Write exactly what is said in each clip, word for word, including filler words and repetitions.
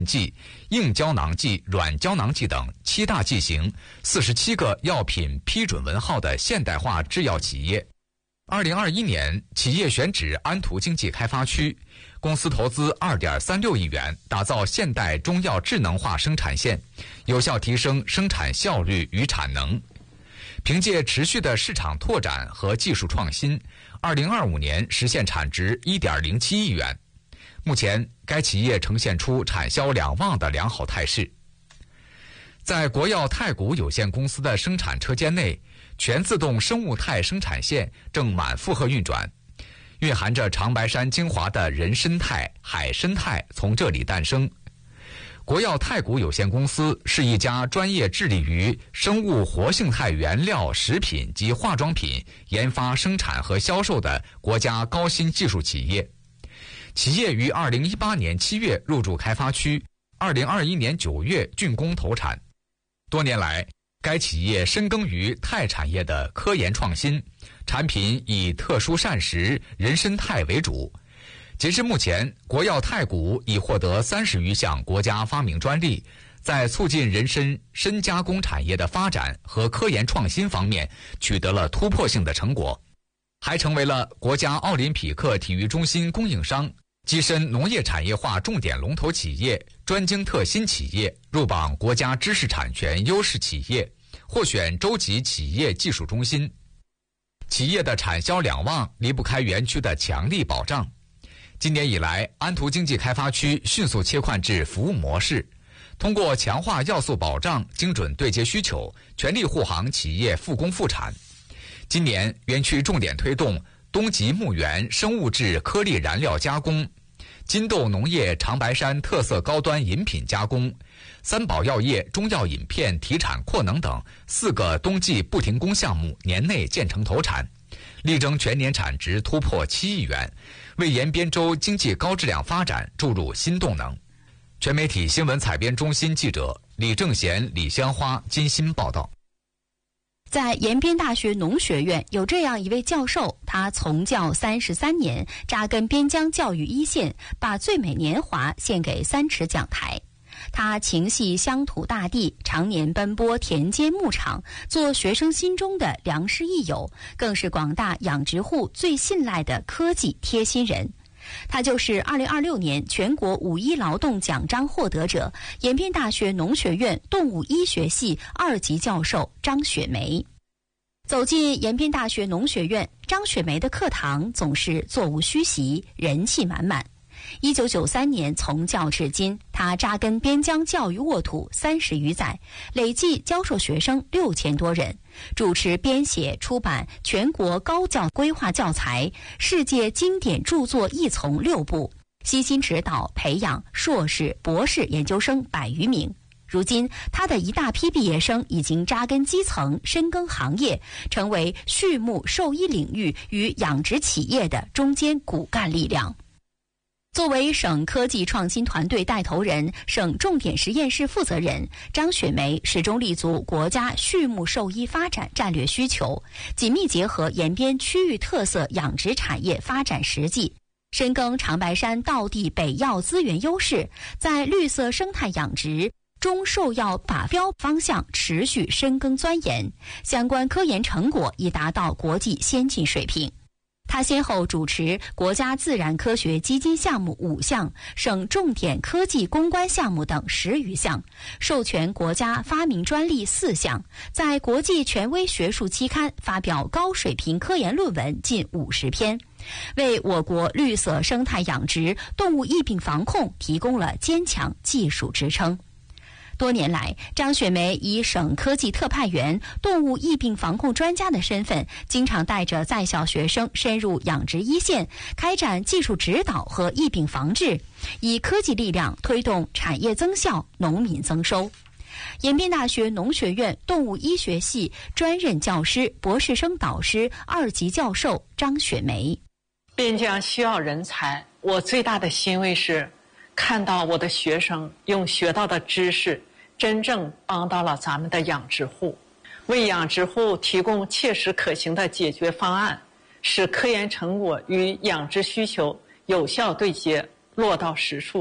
剂、硬胶囊剂、软胶囊剂等七大剂型、四十七个药品批准文号的现代化制药企业。二零二一年，企业选址安图经济开发区，公司投资二点三六亿元，打造现代中药智能化生产线，有效提升生产效率与产能。凭借持续的市场拓展和技术创新，二零二五年实现产值一点零七亿元。目前，该企业呈现出产销两旺的良好态势。在国药太谷有限公司的生产车间内，全自动生物肽生产线正满负荷运转，蕴含着长白山精华的人参肽、海参肽从这里诞生。国药太谷有限公司是一家专业致力于生物活性肽原料、食品及化妆品研发、生产和销售的国家高新技术企业。企业于二零一八年七月入驻开发区，二零二一年九月竣工投产。多年来，该企业深耕于肽产业的科研创新，产品以特殊膳食人参肽为主。截至目前，国药太谷已获得三十余项国家发明专利，在促进人参参加工产业的发展和科研创新方面取得了突破性的成果，还成为了国家奥林匹克体育中心供应商、跻身农业产业化重点龙头企业、专精特新企业，入榜国家知识产权优势企业，获选州级企业技术中心。企业的产销两旺离不开园区的强力保障。今年以来，安图经济开发区迅速切换至服务模式，通过强化要素保障，精准对接需求，全力护航企业复工复产。今年，园区重点推动东极牧原生物质颗粒燃料加工、金豆农业长白山特色高端饮品加工、三宝药业中药饮片提产扩能等四个冬季不停工项目年内建成投产，力争全年产值突破七亿元，为延边州经济高质量发展注入新动能。全媒体新闻采编中心记者李正贤、李香花精心报道。 在延边大学农学院有这样一位教授，他从教三十三年，扎根边疆教育一线，把最美年华献给三尺讲台。他情系乡土大地，常年奔波田间牧场，做学生心中的良师益友，更是广大养殖户最信赖的科技贴心人。他就是二零二六年全国五一劳动奖章获得者，延边大学农学院动物医学系二级教授张雪梅。走进延边大学农学院，张雪梅的课堂总是座无虚席，人气满满。一九九三年从教至今，他扎根边疆教育沃土三十余载，累计教授学生六千多人，主持编写出版全国高教规划教材、世界经典著作一丛六部，悉心指导培养硕士、博士研究生百余名。如今，他的一大批毕业生已经扎根基层，深耕行业，成为畜牧兽医领域与养殖企业的中坚骨干力量。作为省科技创新团队带头人、省重点实验室负责人，张雪梅始终立足国家畜牧兽医发展战略需求，紧密结合延边区域特色养殖产业发展实际，深耕长白山道地北药资源优势，在绿色生态养殖、中兽药靶标方向持续深耕钻研，相关科研成果已达到国际先进水平。他先后主持国家自然科学基金项目五项、省重点科技攻关项目等十余项，授权国家发明专利四项，在国际权威学术期刊发表高水平科研论文近五十篇，为我国绿色生态养殖、动物疫病防控提供了坚强技术支撑。多年来，张雪梅以省科技特派员、动物疫病防控专家的身份，经常带着在校学生深入养殖一线，开展技术指导和疫病防治，以科技力量推动产业增效、农民增收。延边大学农学院动物医学系专任教师、博士生导师、二级教授张雪梅。 边疆需要人才，我最大的欣慰是看到我的学生用学到的知识真正帮到了咱们的养殖户，为养殖户提供切实可行的解决方案，使科研成果与养殖需求有效对接，落到实处，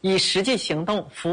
以实际行动服务